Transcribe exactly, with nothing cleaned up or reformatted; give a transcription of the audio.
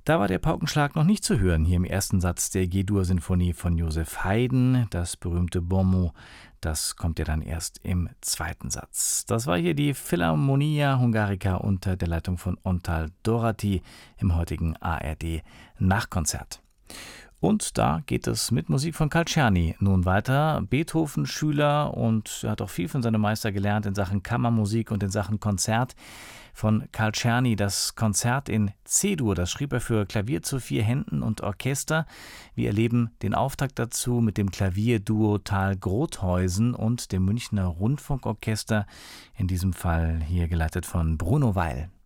Da war der Paukenschlag noch nicht zu hören, hier im ersten Satz der G-Dur-Sinfonie von Joseph Haydn. Das berühmte Bon mot, das kommt ja dann erst im zweiten Satz. Das war hier die Philharmonia Hungarica unter der Leitung von Ontal Dorati im heutigen A R D-Nachkonzert. Und da geht es mit Musik von Carl Czerny nun weiter. Beethoven-Schüler, und er hat auch viel von seinem Meister gelernt in Sachen Kammermusik und in Sachen Konzert. Von Carl Czerny das Konzert in C-Dur, das schrieb er für Klavier zu vier Händen und Orchester. Wir erleben den Auftakt dazu mit dem Klavierduo Thalgrotheusen und dem Münchner Rundfunkorchester, in diesem Fall hier geleitet von Bruno Weil.